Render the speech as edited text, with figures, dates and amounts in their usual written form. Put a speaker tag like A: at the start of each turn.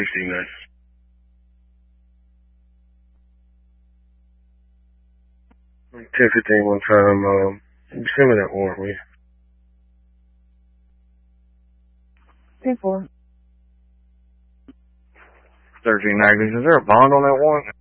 A: 69. 1015 one time, send me that warrant, will you?
B: 10-4.
C: 1390, is there a bond on that warrant?